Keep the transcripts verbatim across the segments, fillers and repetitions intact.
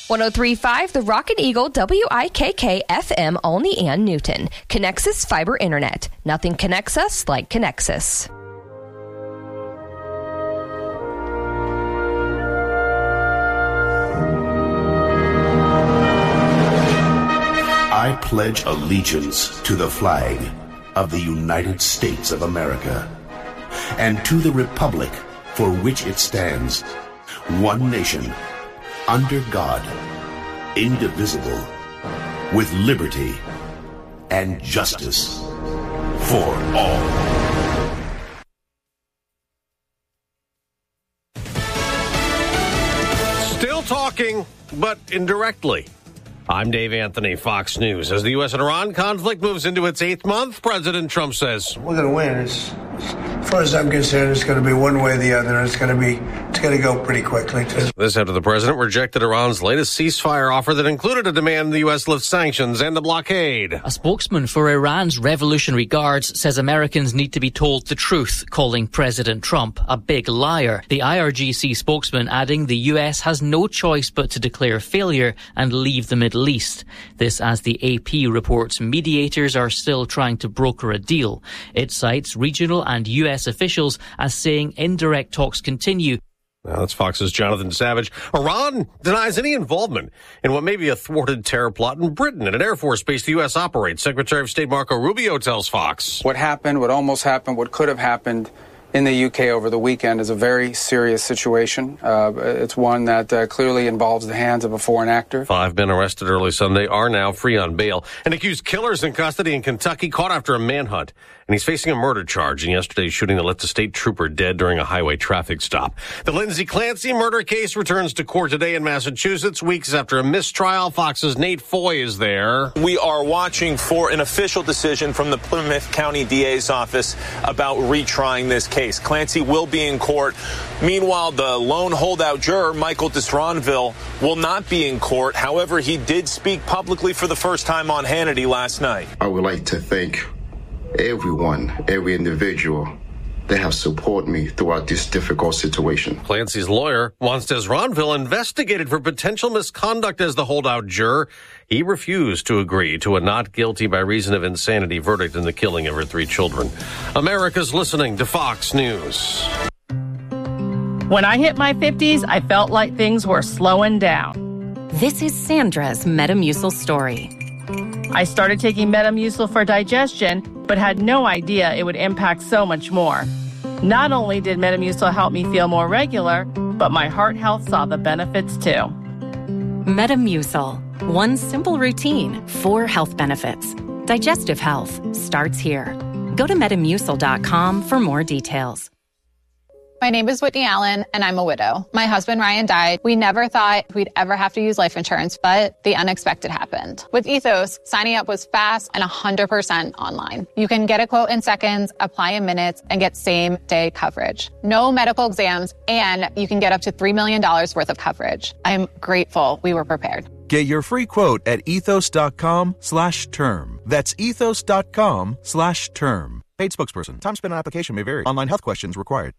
one oh three point five The Rock and Eagle, W I K K F M, Olney and Newton. Connexus Fiber Internet. Nothing connects us like Connexus. I pledge allegiance to the flag of the United States of America and to the republic for which it stands, one nation, under God, indivisible, with liberty and justice for all. Still talking, but indirectly. I'm Dave Anthony, Fox News. As the U S and Iran conflict moves into its eighth month, President Trump says, we're going to win. It's, as far as I'm concerned, it's going to be one way or the other. It's going to be, it's going to go pretty quickly, too. This after the president rejected Iran's latest ceasefire offer that included a demand the U S lift sanctions and a blockade. A spokesman for Iran's Revolutionary Guards says Americans need to be told the truth, calling President Trump a big liar. The I R G C spokesman adding the U S has no choice but to declare failure and leave the Middle East. This as the A P reports mediators are still trying to broker a deal. It cites regional and U S officials as saying indirect talks continue. Now, that's Fox's Jonathan Savage. Iran denies any involvement in what may be a thwarted terror plot in Britain at an Air Force base the U S operates. Secretary of State Marco Rubio tells Fox. What happened, what almost happened, what could have happened in the U K over the weekend is a very serious situation. Uh, it's one that uh, clearly involves the hands of a foreign actor. Five men arrested early Sunday are now free on bail. An accused killer's in custody in Kentucky, caught after a manhunt. And he's facing a murder charge in yesterday's shooting that left a state trooper dead during a highway traffic stop. The Lindsay Clancy murder case returns to court today in Massachusetts, weeks after a mistrial. Fox's Nate Foy is there. We are watching for an official decision from the Plymouth County D A's office about retrying this case. Clancy will be in court. Meanwhile, the lone holdout juror, Michael Distronville, will not be in court. However, he did speak publicly for the first time on Hannity last night. I would like to thank everyone, every individual that have supported me throughout this difficult situation. Clancy's lawyer wants Distronville investigated for potential misconduct as the holdout juror. He refused to agree to a not guilty by reason of insanity verdict in the killing of her three children. America's listening to Fox News. When I hit my fifties, I felt like things were slowing down. This is Sandra's Metamucil story. I started taking Metamucil for digestion, but had no idea it would impact so much more. Not only did Metamucil help me feel more regular, but my heart health saw the benefits too. Metamucil. One simple routine, four health benefits. Digestive health starts here. Go to metamucil dot com for more details. My name is Whitney Allen, and I'm a widow. My husband, Ryan, died. We never thought we'd ever have to use life insurance, but the unexpected happened. With Ethos, signing up was fast and one hundred percent online. You can get a quote in seconds, apply in minutes, and get same-day coverage. No medical exams, and you can get up to three million dollars worth of coverage. I'm grateful we were prepared. Get your free quote at ethos dot com slash term. That's ethos dot com slash term. Paid spokesperson. Time spent on application may vary. Online health questions required.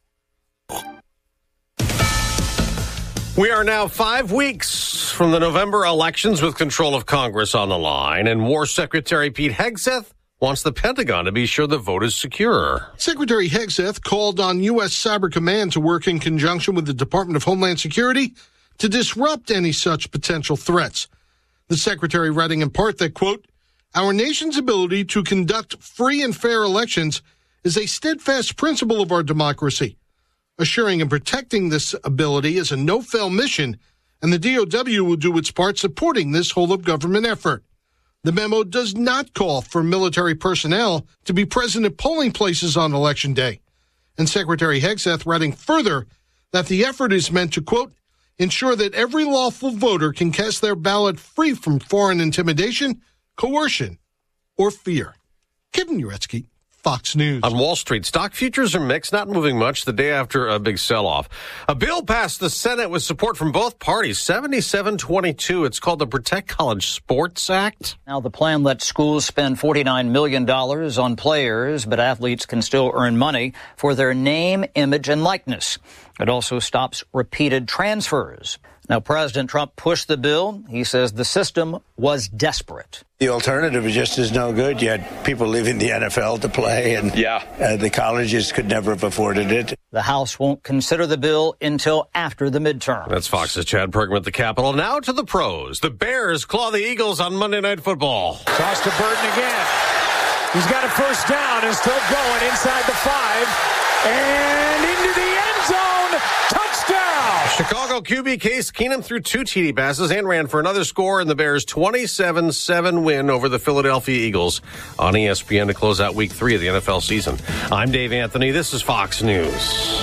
We are now five weeks from the November elections with control of Congress on the line, and War Secretary Pete Hegseth wants the Pentagon to be sure the vote is secure. Secretary Hegseth called on U S Cyber Command to work in conjunction with the Department of Homeland Security to disrupt any such potential threats. The secretary writing in part that, quote, our nation's ability to conduct free and fair elections is a steadfast principle of our democracy. Assuring and protecting this ability is a no-fail mission, and the D O W will do its part supporting this whole-of-government effort. The memo does not call for military personnel to be present at polling places on Election Day. And Secretary Hegseth writing further that the effort is meant to, quote, ensure that every lawful voter can cast their ballot free from foreign intimidation, coercion, or fear. Kevin Uretsky, Fox News. On Wall Street, stock futures are mixed, not moving much the day after a big sell-off. A bill passed the Senate with support from both parties, seventy-seven twenty-two. It's called the Protect College Sports Act. Now, the plan lets schools spend forty-nine million dollars on players, but athletes can still earn money for their name, image, and likeness. It also stops repeated transfers. Now, President Trump pushed the bill. He says the system was desperate. The alternative just is no good. You had people leaving the N F L to play, and yeah. uh, the colleges could never have afforded it. The House won't consider the bill until after the midterm. That's Fox's Chad Perkman at the Capitol. Now to the pros. The Bears claw the Eagles on Monday Night Football. Toss to Burton again. He's got a first down and still going inside the five and into the end zone. Touchdown! Chicago Q B Case Keenum threw two T D passes and ran for another score in the Bears' twenty-seven seven win over the Philadelphia Eagles on E S P N to close out week three of the N F L season. I'm Dave Anthony. This is Fox News.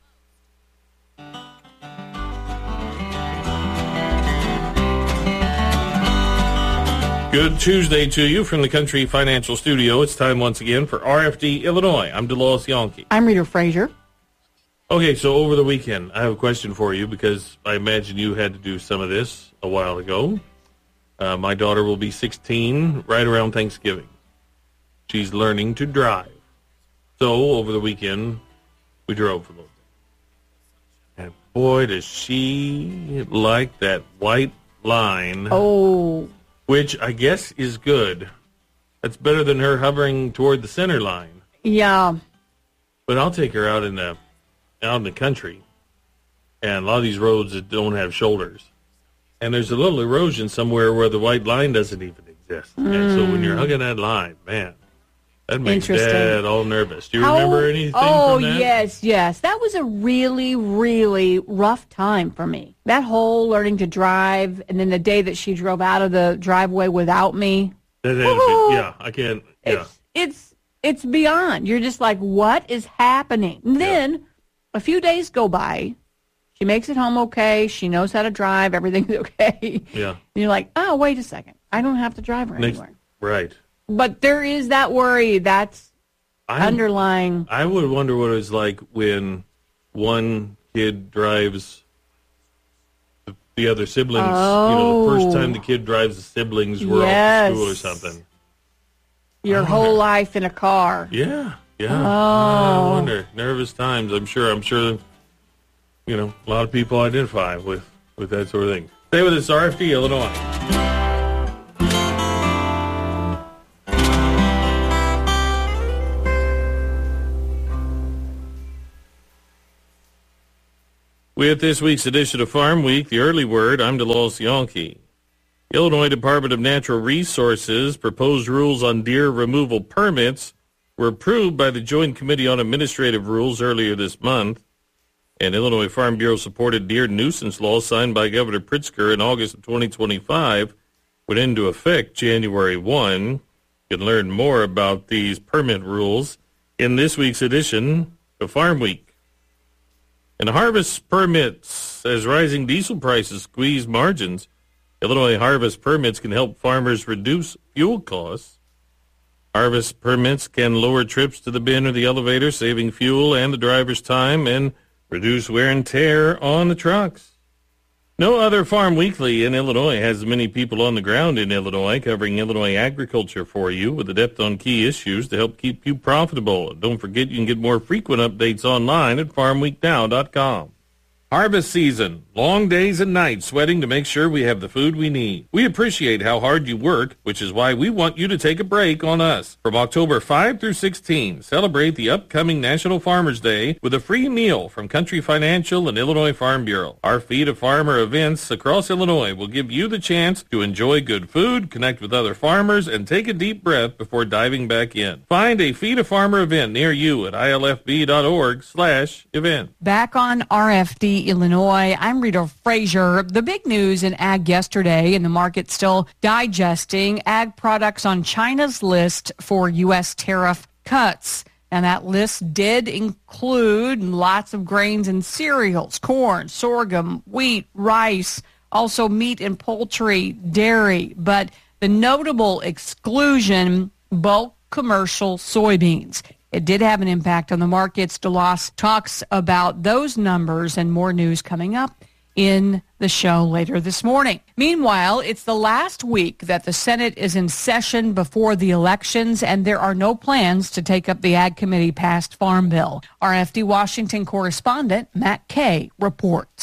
Good Tuesday to you from the Country Financial Studio. It's time once again for R F D Illinois. I'm Delois Yonke. I'm Rita Frazier. Okay, so over the weekend, I have a question for you because I imagine you had to do some of this a while ago. Uh, my daughter will be sixteen right around Thanksgiving. She's learning to drive. So over the weekend, we drove for a little bit. And boy, does she like that white line. Oh. Which I guess is good. That's better than her hovering toward the center line. Yeah. But I'll take her out in the out in the country, and a lot of these roads that don't have shoulders, and there's a little erosion somewhere where the white line doesn't even exist. Mm. And so when you're hugging that line, man, that makes Dad all nervous. Do you How, remember anything oh, from that? yes, yes. That was a really, really rough time for me. That whole learning to drive, and then the day that she drove out of the driveway without me. That had been, yeah, I can't, yeah. It's, it's, it's beyond. You're just like, what is happening? And then... Yeah. A few days go by. She makes it home okay. She knows how to drive. Everything's okay. Yeah. And you're like, oh, wait a second. I don't have to drive her Next, anywhere. Right. But there is that worry. That's I, underlying. I would wonder what it's like when one kid drives the, the other siblings. Oh. You know, the first time the kid drives the siblings were yes. off to school or something. Your whole life in a car. Yeah. Yeah, oh. I wonder. Nervous times, I'm sure. I'm sure, you know, a lot of people identify with, with that sort of thing. Stay with us, R F D, Illinois. With this week's edition of Farm Week, the early word, I'm Delois Yonke. Illinois Department of Natural Resources proposed rules on deer removal permits were approved by the Joint Committee on Administrative Rules earlier this month. An Illinois Farm Bureau-supported deer nuisance law signed by Governor Pritzker in August of twenty twenty-five went into effect January first. You can learn more about these permit rules in this week's edition of Farm Week. And harvest permits, as rising diesel prices squeeze margins, Illinois harvest permits can help farmers reduce fuel costs. Harvest permits can lower trips to the bin or the elevator, saving fuel and the driver's time, and reduce wear and tear on the trucks. No other Farm Weekly in Illinois has as many people on the ground in Illinois covering Illinois agriculture for you with a depth on key issues to help keep you profitable. Don't forget you can get more frequent updates online at farm week now dot com. Harvest season. Long days and nights sweating to make sure we have the food we need. We appreciate how hard you work, which is why we want you to take a break on us. From October fifth through sixteenth, celebrate the upcoming National Farmers Day with a free meal from Country Financial and Illinois Farm Bureau. Our Feed a Farmer events across Illinois will give you the chance to enjoy good food, connect with other farmers, and take a deep breath before diving back in. Find a Feed a Farmer event near you at I L F B dot org slash event. Back on R F D Illinois, I'm Rita Frazier. The big news in ag yesterday, and the market still digesting ag products on China's list for U S tariff cuts. And that list did include lots of grains and cereals, corn, sorghum, wheat, rice, also meat and poultry, dairy. But the notable exclusion, bulk commercial soybeans. It did have an impact on the markets. DeLoss talks about those numbers and more news coming up in the show later this morning. Meanwhile, it's the last week that the Senate is in session before the elections, and there are no plans to take up the Ag Committee-passed Farm Bill. R F D Washington correspondent Matt Kay reports.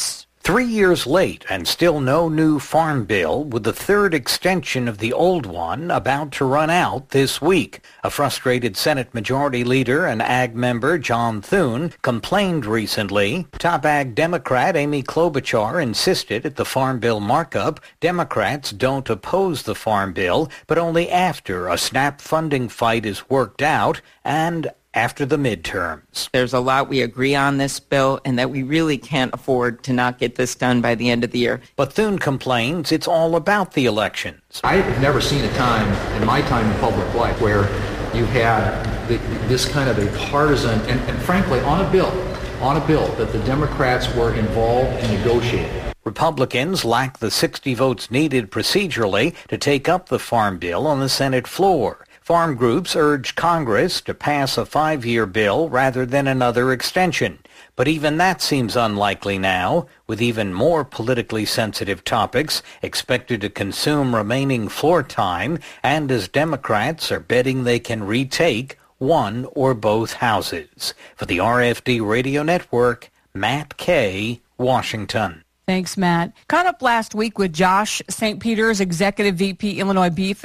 Three years late and still no new farm bill, with the third extension of the old one about to run out this week. A frustrated Senate Majority Leader and Ag member John Thune complained recently. Top Ag Democrat Amy Klobuchar insisted at the Farm Bill markup Democrats don't oppose the Farm Bill, but only after a SNAP funding fight is worked out and after the midterms. There's a lot we agree on this bill, and that we really can't afford to not get this done by the end of the year. But Thune complains it's all about the elections. I've never seen a time in my time in public life where you had the, this kind of a partisan, and, and frankly, on a bill, on a bill that the Democrats were involved in negotiating. Republicans lack the sixty votes needed procedurally to take up the Farm Bill on the Senate floor. Farm groups urge Congress to pass a five-year bill rather than another extension. But even that seems unlikely now, with even more politically sensitive topics expected to consume remaining floor time, and as Democrats are betting they can retake one or both houses. For the R F D Radio Network, Matt Kay, Washington. Thanks, Matt. Caught up last week with Josh Saint Peters, Executive V P, Illinois Beef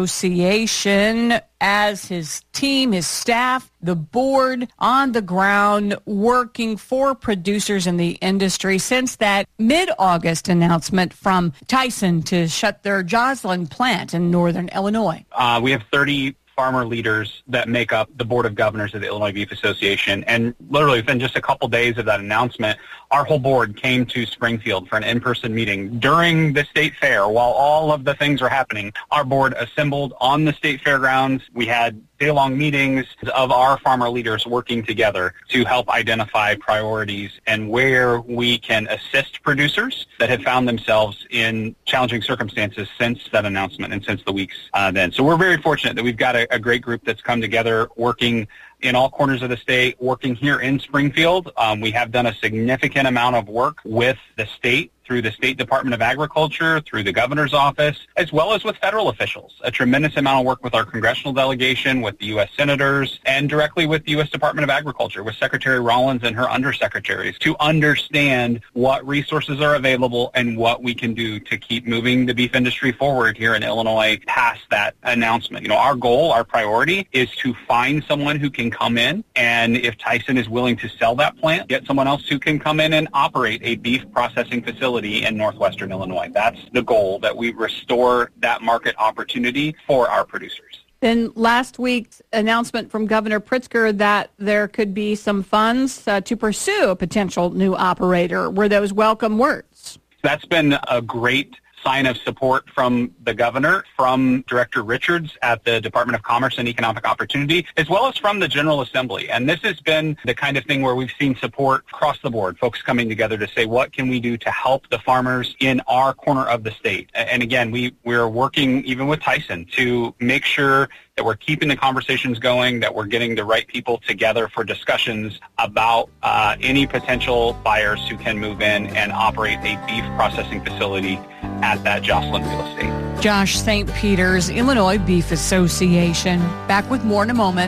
Association, as his team, his staff, the board on the ground working for producers in the industry since that mid-August announcement from Tyson to shut their Joslyn plant in northern Illinois. Uh, we have thirty farmer leaders that make up the Board of Governors of the Illinois Beef Association. And literally within just a couple days of that announcement, our whole board came to Springfield for an in-person meeting during the state fair. While all of the things were happening, our board assembled on the state fairgrounds. We had day-long meetings of our farmer leaders working together to help identify priorities and where we can assist producers that have found themselves in challenging circumstances since that announcement and since the weeks uh, then. So we're very fortunate that we've got a, a great group that's come together working in all corners of the state, working here in Springfield. Um, we have done a significant amount of work with the state through the State Department of Agriculture, through the governor's office, as well as with federal officials. A tremendous amount of work with our congressional delegation, with the U S senators, and directly with the U S Department of Agriculture, with Secretary Rollins and her undersecretaries, to understand what resources are available and what we can do to keep moving the beef industry forward here in Illinois past that announcement. You know, our goal, our priority is to find someone who can come in, and if Tyson is willing to sell that plant, get someone else who can come in and operate a beef processing facility in northwestern Illinois. That's the goal, that we restore that market opportunity for our producers. Then last week's announcement from Governor Pritzker that there could be some funds uh, to pursue a potential new operator. Were those welcome words? That's been a great sign of support from the governor, from Director Richards at the Department of Commerce and Economic Opportunity, as well as from the General Assembly. And this has been the kind of thing where we've seen support across the board, folks coming together to say, what can we do to help the farmers in our corner of the state? And again, we, we're working even with Tyson to make sure that we're keeping the conversations going, that we're getting the right people together for discussions about uh, any potential buyers who can move in and operate a beef processing facility at that Joslyn real estate. Josh Saint Peters, Illinois Beef Association. Back with more in a moment.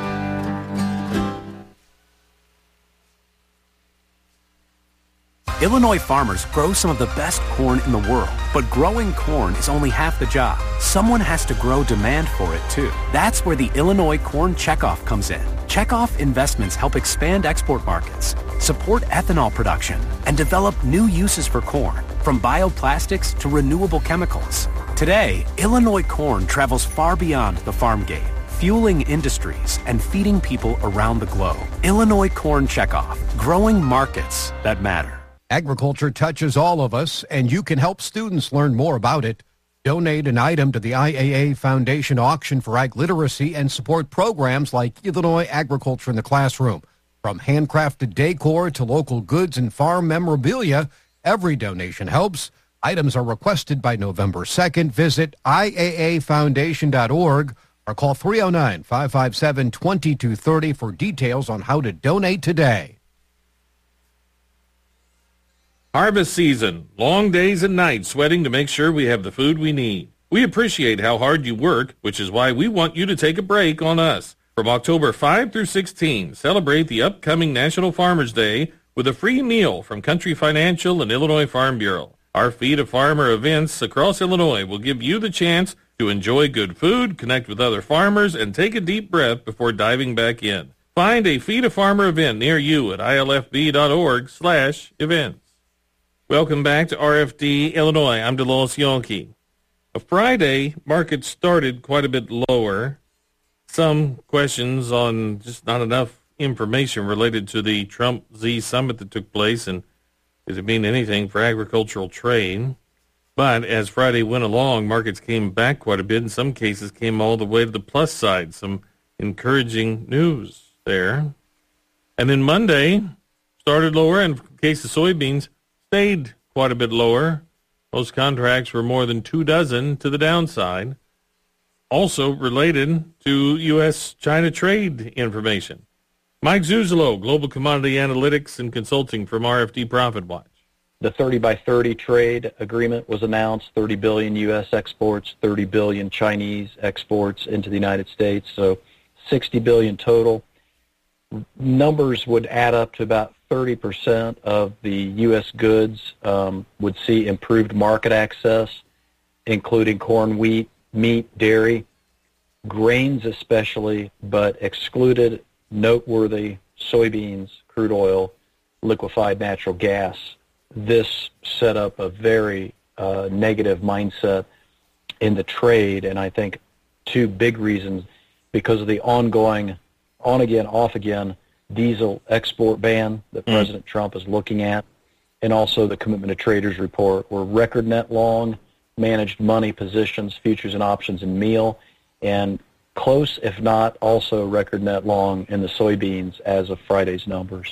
Illinois farmers grow some of the best corn in the world, but growing corn is only half the job. Someone has to grow demand for it, too. That's where the Illinois Corn Checkoff comes in. Checkoff investments help expand export markets, support ethanol production, and develop new uses for corn, from bioplastics to renewable chemicals. Today, Illinois corn travels far beyond the farm gate, fueling industries and feeding people around the globe. Illinois Corn Checkoff, growing markets that matter. Agriculture touches all of us, and you can help students learn more about it. Donate an item to the I A A Foundation auction for ag literacy and support programs like Illinois Agriculture in the Classroom. From handcrafted decor to local goods and farm memorabilia, every donation helps. Items are requested by November second. Visit I A A foundation dot org or call three oh nine, five five seven, two two three oh for details on how to donate today. Harvest season, long days and nights sweating to make sure we have the food we need. We appreciate how hard you work, which is why we want you to take a break on us. From October fifth through sixteenth, celebrate the upcoming National Farmers Day with a free meal from Country Financial and Illinois Farm Bureau. Our Feed a Farmer events across Illinois will give you the chance to enjoy good food, connect with other farmers, and take a deep breath before diving back in. Find a Feed a Farmer event near you at ilfb.org slash events. Welcome back to R F D Illinois. I'm DeLois Yonke. A Friday, market started quite a bit lower. Some questions on just not enough information related to the Trump-Z summit that took place, and does it mean anything for agricultural trade? But as Friday went along, markets came back quite a bit. In some cases, came all the way to the plus side. Some encouraging news there. And then Monday started lower, and in the case of soybeans, stayed quite a bit lower. Most contracts were more than two dozen to the downside. Also related to U S China trade information. Mike Zuzolo, Global Commodity Analytics and Consulting from R F D Profit Watch. The thirty by thirty trade agreement was announced, thirty billion U S exports, thirty billion Chinese exports into the United States, so sixty billion total. Numbers would add up to about thirty percent of the U S goods um, would see improved market access, including corn, wheat, meat, dairy, grains especially, but excluded noteworthy soybeans, crude oil, liquefied natural gas. This set up a very uh, negative mindset in the trade, and I think two big reasons, because of the ongoing on-again, off-again diesel export ban that mm. President Trump is looking at, and also the Commitment of Traders report, where record net long managed money positions, futures and options in meal, and close, if not also record net long in the soybeans as of Friday's numbers.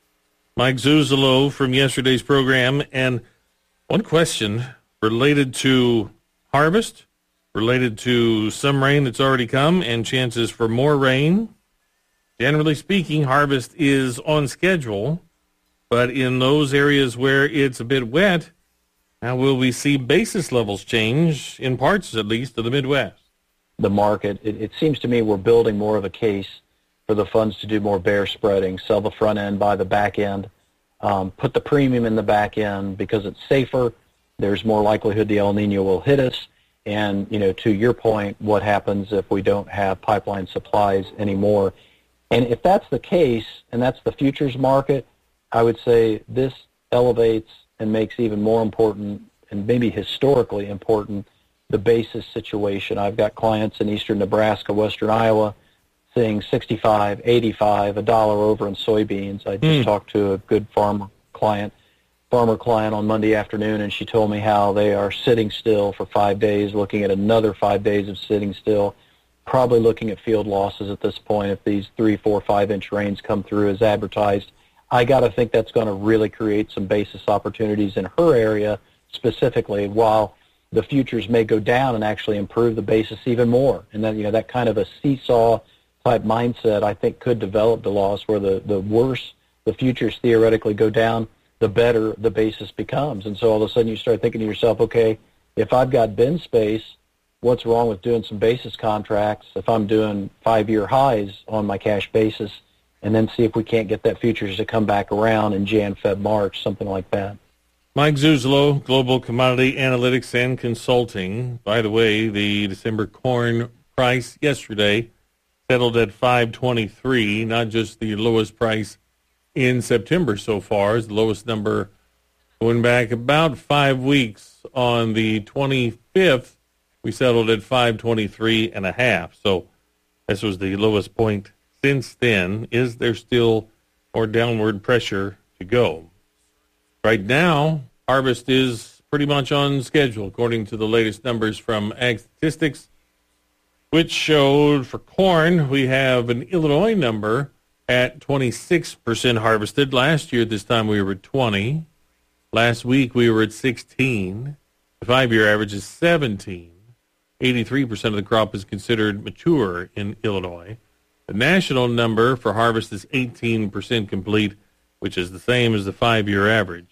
Mike Zuzolo from yesterday's program. And one question related to harvest, related to some rain that's already come and chances for more rain. Generally speaking, harvest is on schedule, but in those areas where it's a bit wet, now will we see basis levels change, in parts at least, of the Midwest? The market, it, it seems to me we're building more of a case for the funds to do more bear spreading, sell the front end, buy the back end, um, put the premium in the back end because it's safer. There's more likelihood the El Nino will hit us. And, you know, to your point, what happens if we don't have pipeline supplies anymore? And if that's the case, and that's the futures market, I would say this elevates and makes even more important, and maybe historically important, the basis situation. I've got clients in eastern Nebraska, western Iowa, seeing sixty-five, eighty-five, a dollar over in soybeans. I just mm. talked to a good farmer client, farmer client on Monday afternoon, and she told me how they are sitting still for five days, looking at another five days of sitting still, probably looking at field losses at this point if these three, four, five-inch rains come through as advertised. I got to think that's going to really create some basis opportunities in her area specifically, while the futures may go down and actually improve the basis even more. And then, you know, that kind of a seesaw type mindset, I think, could develop the loss where the, the worse the futures theoretically go down, the better the basis becomes. And so all of a sudden you start thinking to yourself, okay, if I've got bin space, what's wrong with doing some basis contracts if I'm doing five-year highs on my cash basis, and then see if we can't get that futures to come back around in Jan, Feb, March, something like that. Mike Zuzolo, Global Commodity Analytics and Consulting. By the way, the December corn price yesterday settled at five twenty-three, not just the lowest price in September so far, is the lowest number going back about five weeks. On the twenty-fifth, we settled at five twenty-three and a half. So this was the lowest point since then. Is there still more downward pressure to go? Right now, harvest is pretty much on schedule, according to the latest numbers from Ag Statistics, which showed for corn, we have an Illinois number at twenty-six percent harvested. Last year, this time, we were at twenty. Last week, we were at sixteen. The five-year average is seventeen. eighty-three percent of the crop is considered mature in Illinois. The national number for harvest is eighteen percent complete, which is the same as the five-year average.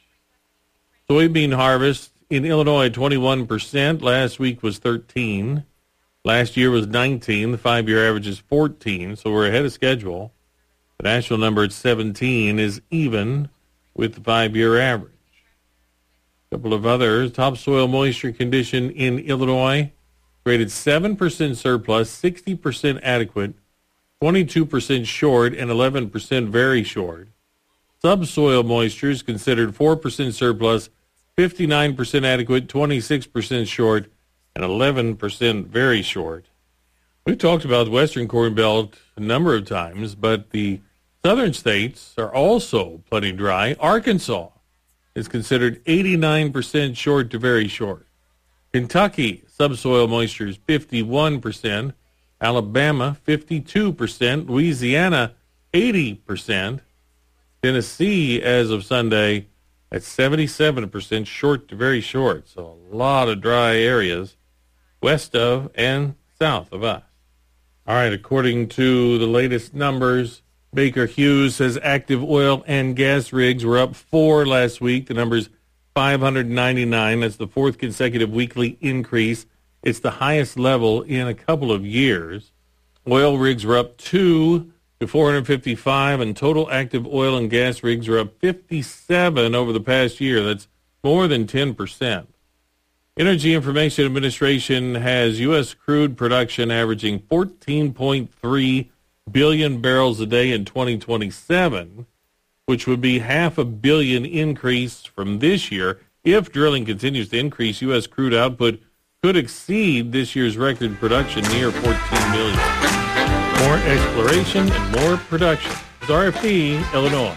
Soybean harvest in Illinois, twenty-one percent. Last week was thirteen. Last year was nineteen. The five-year average is fourteen, so we're ahead of schedule. The national number at seventeen is even with the five-year average. A couple of others. Topsoil moisture condition in Illinois rated seven percent surplus, sixty percent adequate, twenty-two percent short, and eleven percent very short. Subsoil moisture is considered four percent surplus, fifty-nine percent adequate, twenty-six percent short, and eleven percent very short. We've talked about the Western Corn Belt a number of times, but the southern states are also plenty dry. Arkansas is considered eighty-nine percent short to very short. Kentucky, subsoil moisture is fifty-one percent. Alabama, fifty-two percent. Louisiana, eighty percent. Tennessee, as of Sunday, at seventy-seven percent short to very short. So a lot of dry areas west of and south of us. All right, according to the latest numbers, Baker Hughes says active oil and gas rigs were up four last week. The number's five hundred ninety-nine. That's the fourth consecutive weekly increase. It's the highest level in a couple of years. Oil rigs were up two to four hundred fifty-five, and total active oil and gas rigs are up fifty-seven over the past year. That's more than ten percent. Energy Information Administration has U S crude production averaging fourteen point three billion barrels a day in twenty twenty-seven, which would be half a billion increase from this year. If drilling continues to increase, U S crude output could exceed this year's record production near fourteen million. More exploration and more production. It's R F D, Illinois.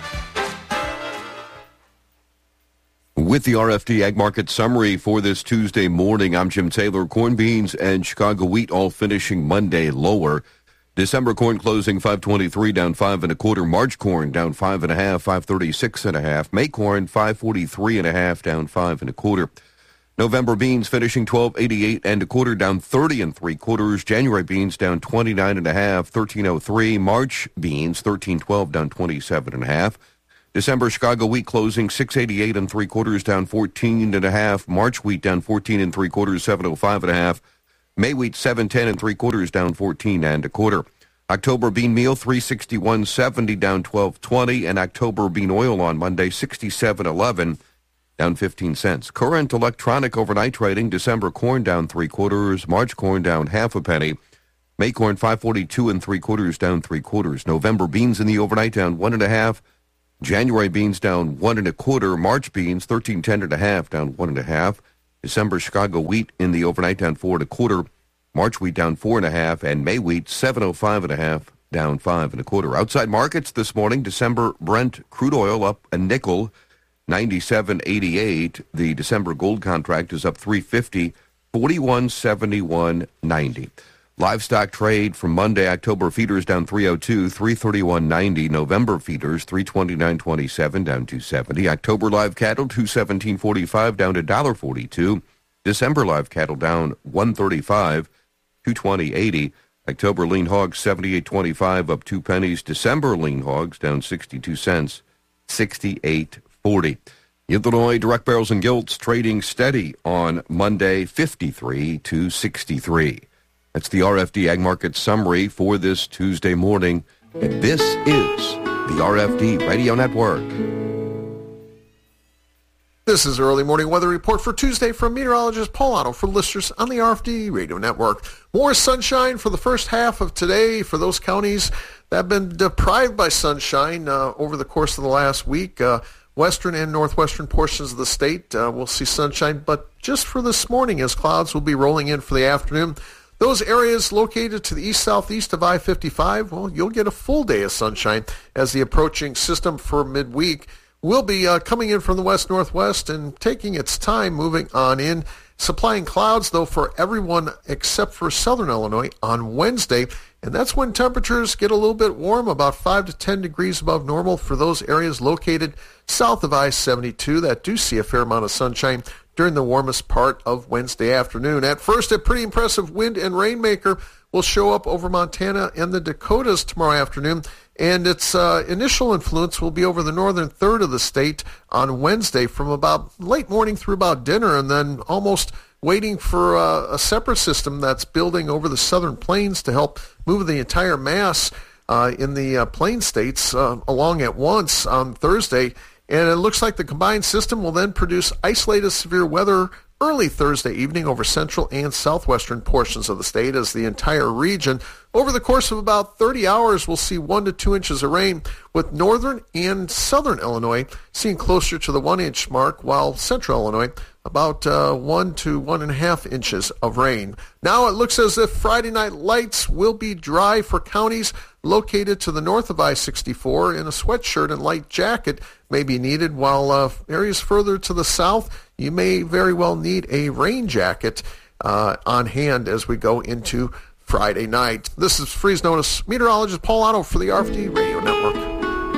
With the R F D Ag Market Summary for this Tuesday morning, I'm Jim Taylor. Corn, beans, and Chicago wheat all finishing Monday lower. December corn closing five twenty-three, down five and a quarter. March corn down five and a half, five thirty-six and a half. May corn five forty-three and a half, down five and a quarter. November beans finishing twelve eighty-eight and a quarter, down thirty and three quarters. January beans down twenty-nine and a half, thirteen oh three. March beans thirteen twelve, down twenty-seven and a half. December Chicago wheat closing six eighty-eight and three quarters, down fourteen and a half. March wheat down fourteen and three quarters, seven oh five and a half. May wheat seven ten and three quarters, down fourteen and a quarter. October bean meal three sixty-one seventy, down twelve twenty, and October bean oil on Monday sixty-seven eleven, down fifteen cents. Current electronic overnight trading: December corn down three quarters, March corn down half a penny, May corn five forty-two and three quarters, down three quarters. November beans in the overnight down one and a half. January beans down one and a quarter. March beans thirteen ten and a half, down one and a half. December Chicago wheat in the overnight down four and a quarter. March wheat down four and a half, and May wheat seven oh five and a half, down five and a quarter. Outside markets this morning: December Brent crude oil up a nickel, ninety-seven eighty-eight. The December gold contract is up three fifty, forty-one seventy-one ninety. Livestock trade from Monday: October feeders down three oh two, three thirty-one ninety. November feeders three twenty-nine twenty-seven, down two seventy. October live cattle two seventeen forty-five, down to one dollar forty-two. December live cattle down one thirty-five, two twenty eighty. October lean hogs seventy-eight twenty-five, up two pennies. December lean hogs down sixty-two cents, sixty-eight forty. Illinois direct barrels and gilts trading steady on Monday, fifty-three to sixty-three. That's the R F D Ag Market Summary for this Tuesday morning. And this is the R F D Radio Network. This is Early Morning Weather Report for Tuesday from meteorologist Paul Otto for listeners on the R F D Radio Network. More sunshine for the first half of today for those counties that have been deprived by sunshine uh, over the course of the last week. Uh, western and northwestern portions of the state uh, will see sunshine, but just for this morning as clouds will be rolling in for the afternoon. Those areas located to the east-southeast of I fifty-five, well, you'll get a full day of sunshine as the approaching system for midweek will be uh, coming in from the west-northwest and taking its time moving on in, supplying clouds, though, for everyone except for southern Illinois on Wednesday. And that's when temperatures get a little bit warm, about five to ten degrees above normal for those areas located south of I seventy-two that do see a fair amount of sunshine during the warmest part of Wednesday afternoon. At first, a pretty impressive wind and rainmaker will show up over Montana and the Dakotas tomorrow afternoon, and its uh, initial influence will be over the northern third of the state on Wednesday from about late morning through about dinner, and then almost waiting for uh, a separate system that's building over the southern plains to help move the entire mass uh, in the uh, plain states uh, along at once on Thursday. And it looks like the combined system will then produce isolated severe weather early Thursday evening over central and southwestern portions of the state as the entire region. Over the course of about thirty hours, we'll see one to two inches of rain, with northern and southern Illinois seeing closer to the one-inch mark, while central Illinois about uh, one to one and a half inches of rain. Now it looks as if Friday night lights will be dry for counties located to the north of I sixty-four, and a sweatshirt and light jacket may be needed, while uh, areas further to the south, you may very well need a rain jacket uh, on hand as we go into Friday night. This is Freeze Notice meteorologist Paul Otto for the R F D Radio Network.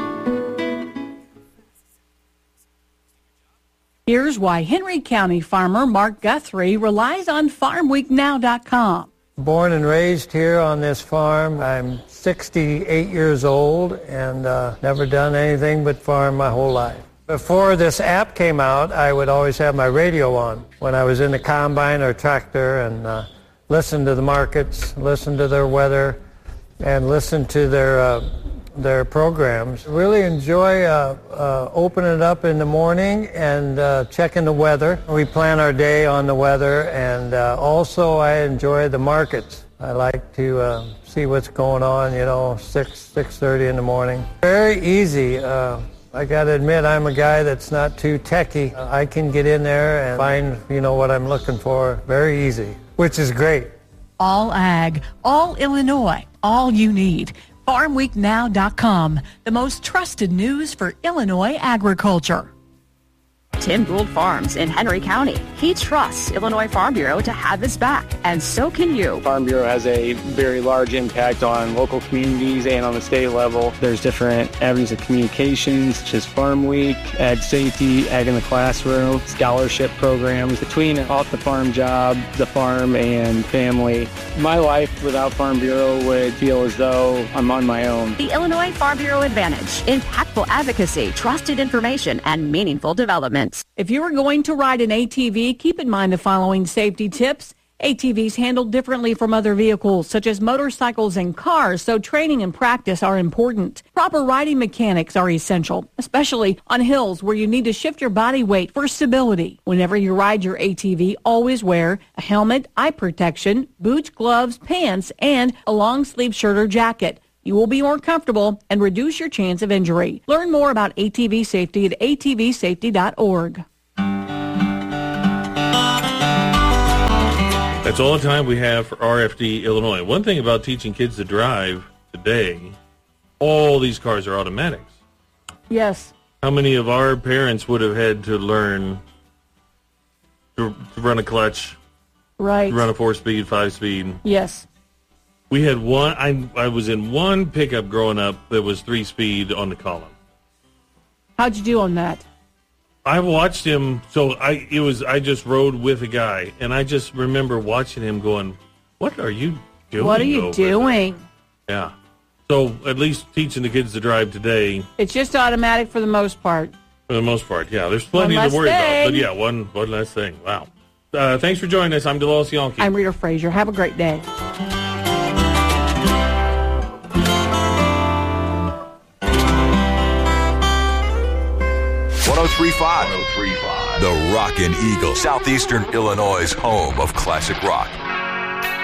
Here's why Henry County farmer Mark Guthrie relies on farm week now dot com. Born and raised here on this farm. I'm sixty-eight years old and uh, never done anything but farm my whole life. Before this app came out, I would always have my radio on when I was in the combine or tractor and uh, listen to the markets, listen to their weather, and listen to their uh, their programs. Really enjoy uh, uh, opening it up in the morning and uh, checking the weather. We plan our day on the weather, and uh, also I enjoy the markets. I like to uh, see what's going on, you know, six, six thirty in the morning. Very easy. Uh, I got to admit, I'm a guy that's not too techy. I can get in there and find, you know, what I'm looking for very easy, which is great. All ag, all Illinois, all you need. farm week now dot com, the most trusted news for Illinois agriculture. Tim Gould Farms in Henry County. He trusts Illinois Farm Bureau to have his back, and so can you. Farm Bureau has a very large impact on local communities and on the state level. There's different avenues of communications, such as Farm Week, Ag Safety, Ag in the Classroom, scholarship programs. Between off the farm job, the farm, and family, my life without Farm Bureau would feel as though I'm on my own. The Illinois Farm Bureau Advantage. Impactful advocacy, trusted information, and meaningful development. If you are going to ride an A T V, keep in mind the following safety tips. A T Vs handled differently from other vehicles, such as motorcycles and cars, so training and practice are important. Proper riding mechanics are essential, especially on hills where you need to shift your body weight for stability. Whenever you ride your A T V, always wear a helmet, eye protection, boots, gloves, pants, and a long-sleeve shirt or jacket. You will be more comfortable and reduce your chance of injury. Learn more about A T V safety at A T V safety dot org. That's all the time we have for R F D Illinois. One thing about teaching kids to drive today, all these cars are automatics. Yes. How many of our parents would have had to learn to, to run a clutch, right? To run a four-speed, five-speed? Yes. We had one. I I was in one pickup growing up that was three-speed on the column. How'd you do on that? I watched him. So I it was. I just rode with a guy, and I just remember watching him going, "What are you doing? What are you doing?" There? Yeah. So at least teaching the kids to drive today. It's just automatic for the most part. For the most part, yeah. There's plenty to worry about, but yeah, one one last thing. Wow. Uh, thanks for joining us. I'm DeLawes Yonke. I'm Rita Frazier. Have a great day. one oh three point five The Rockin' Eagle, Southeastern Illinois' home of classic rock.